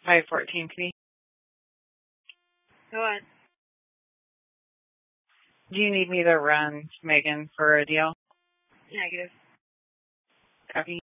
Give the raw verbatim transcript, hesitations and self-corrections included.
five fourteen P. Go on. Do you need me to run Megan for a deal? Negative. Copy.